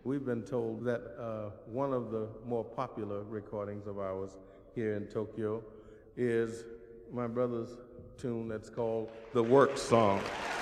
We've been told that one of the more popular recordings of ours here in Tokyo is my brother's tune that's called The Work Song.